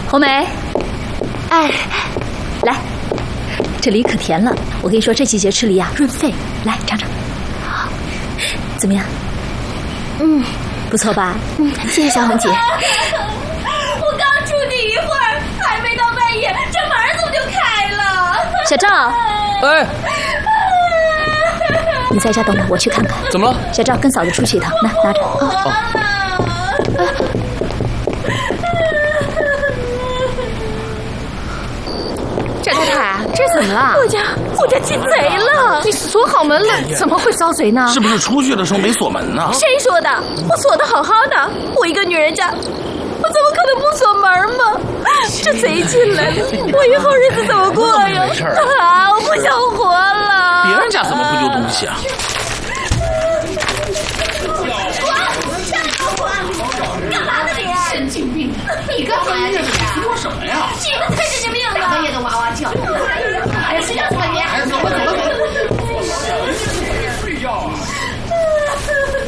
红梅， 哎， 来，这梨可甜了。我跟你说，这季节吃梨啊，润肺。来尝尝，怎么样？不错吧？ 谢谢小红姐。 我刚住你一会儿，还没到半夜，这门怎么就开了？ 小赵， 哎， 你在家等我，我去看看。 怎么了？ 小赵，跟嫂子出去一趟，拿着。 赵太太，这怎么了？ 我家进贼了！ 你锁好门了，怎么会遭贼呢？ 是不是出去的时候没锁门呢？ 谁说的？我锁得好好的，我一个女人家，我怎么可能不锁门嘛？这贼进来了，我以后日子怎么过呀？ 没事啊，我不想活了！ 别人家怎么不丢东西啊？ 干嘛呢你？神经病！你干嘛呀？这是说什么呀？你们才神经病呢！半夜的哇哇叫！哎呀，谁让半夜？